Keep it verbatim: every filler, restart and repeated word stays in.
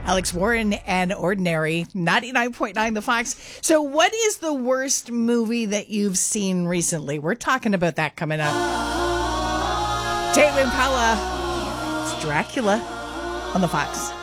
Alex Warren and Ordinary, ninety-nine point nine The Fox. So what is the worst movie that you've seen recently? We're talking about that coming up. Tame Impala, it's Dracula on The Fox.